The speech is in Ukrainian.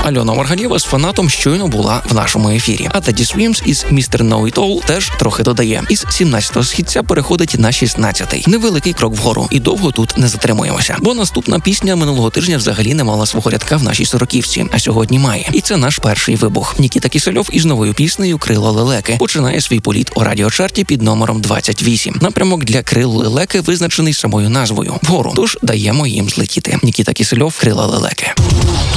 Альона Маргалєва з фанатом щойно була в нашому ефірі. А Teddy Swims із Mr. Know It All теж трохи додає. Із 17-го східця переходить на 16-й. Невеликий крок вгору. І довго тут не затримуємося. Бо наступна пісня минулого тижня взагалі не мала свого рядка в нашій сороківці, а сьогодні має. І це наш перший вибух. Нікіта Кісельов із новою піснею «Крила лелеки» починає свій політ у радіочарті під номером 28. Напрямок для крил лелеки визначений самою назвою – вгору. Тож даємо їм злетіти. Нікіта Кісельов, «Крила лелеки».